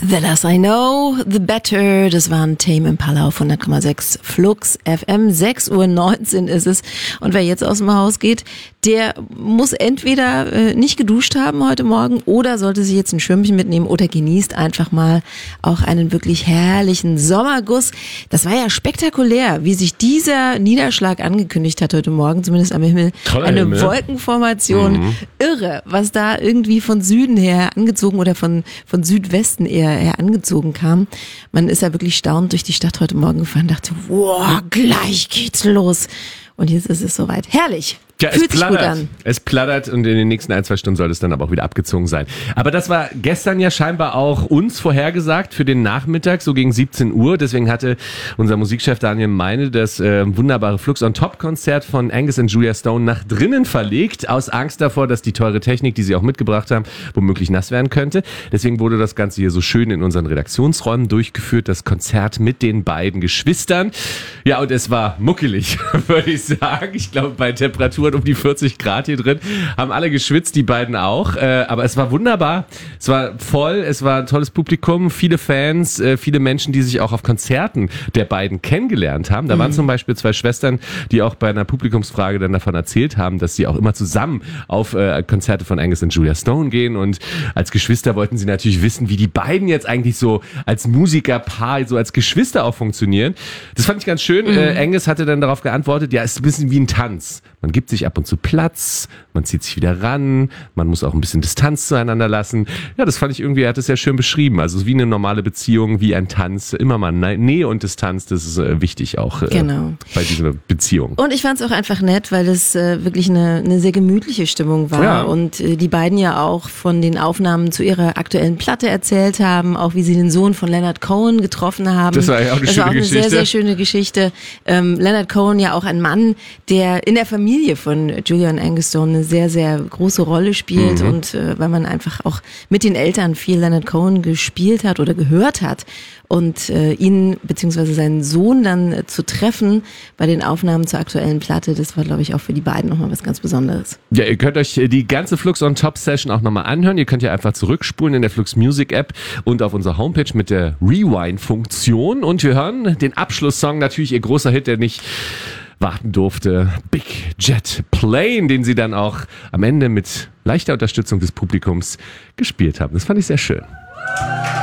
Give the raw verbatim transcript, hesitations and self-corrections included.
The less I know, the better. Das waren Tame Impala auf hundert Komma sechs Flux F M. sechs Uhr neunzehn ist es. Und wer jetzt aus dem Haus geht, der muss entweder äh, nicht geduscht haben heute Morgen oder sollte sich jetzt ein Schirmchen mitnehmen oder genießt einfach mal auch einen wirklich herrlichen Sommerguss. Das war ja spektakulär, wie sich dieser Niederschlag angekündigt hat heute Morgen, zumindest am Himmel. Toller Eine Himmel. Wolkenformation. Mhm. Irre, was da irgendwie von Süden her angezogen oder von, von Südwesten eher her angezogen kam. Man ist ja wirklich staunend durch die Stadt heute Morgen gefahren und dachte, wow, gleich geht's los. Und jetzt ist es soweit. Herrlich. Ja, Fühlt es sich gut plattert. an. Es plattert und in den nächsten ein, zwei Stunden soll es dann aber auch wieder abgezogen sein. Aber das war gestern ja scheinbar auch uns vorhergesagt für den Nachmittag, so gegen siebzehn Uhr. Deswegen hatte unser Musikchef Daniel Meine das äh, wunderbare Flux on Top Konzert von Angus und Julia Stone nach drinnen verlegt, aus Angst davor, dass die teure Technik, die sie auch mitgebracht haben, womöglich nass werden könnte. Deswegen wurde das Ganze hier so schön in unseren Redaktionsräumen durchgeführt, das Konzert mit den beiden Geschwistern. Ja, und es war muckelig, würde ich sagen. Ich glaube, bei Temperaturen um die vierzig Grad hier drin, haben alle geschwitzt, die beiden auch. Äh, aber es war wunderbar. Es war voll, es war ein tolles Publikum, viele Fans, äh, viele Menschen, die sich auch auf Konzerten der beiden kennengelernt haben. Da mhm. waren zum Beispiel zwei Schwestern, die auch bei einer Publikumsfrage dann davon erzählt haben, dass sie auch immer zusammen auf äh, Konzerte von Angus und Julia Stone gehen. Und als Geschwister wollten sie natürlich wissen, wie die beiden jetzt eigentlich so als Musikerpaar, so als Geschwister auch funktionieren. Das fand ich ganz schön. Mhm. Äh, Angus hatte dann darauf geantwortet, ja, es ist ein bisschen wie ein Tanz. Man gibt sich ab und zu Platz, man zieht sich wieder ran, man muss auch ein bisschen Distanz zueinander lassen. Ja, das fand ich irgendwie, er hat es sehr schön beschrieben. Also wie eine normale Beziehung, wie ein Tanz, immer mal Nähe und Distanz, das ist äh, wichtig auch äh, genau. bei dieser Beziehung. Und ich fand es auch einfach nett, weil es äh, wirklich eine, eine sehr gemütliche Stimmung war ja. und äh, die beiden ja auch von den Aufnahmen zu ihrer aktuellen Platte erzählt haben, auch wie sie den Sohn von Leonard Cohen getroffen haben. Das war ja auch eine das schöne war auch eine Geschichte. sehr, sehr schöne Geschichte. Ähm, Leonard Cohen ja auch ein Mann, der in der Familie von Julia und Angus Stone eine sehr, sehr große Rolle spielt mhm. und äh, weil man einfach auch mit den Eltern viel Leonard Cohen gespielt hat oder gehört hat und äh, ihn beziehungsweise seinen Sohn dann äh, zu treffen bei den Aufnahmen zur aktuellen Platte, das war, glaube ich, auch für die beiden nochmal was ganz Besonderes. Ja, ihr könnt euch die ganze Flux on Top Session auch nochmal anhören. Ihr könnt ja einfach zurückspulen in der Flux Music App und auf unserer Homepage mit der Rewind-Funktion und wir hören den Abschlusssong, natürlich ihr großer Hit, der nicht warten durfte, Big Jet Plane, den sie dann auch am Ende mit leichter Unterstützung des Publikums gespielt haben. Das fand ich sehr schön.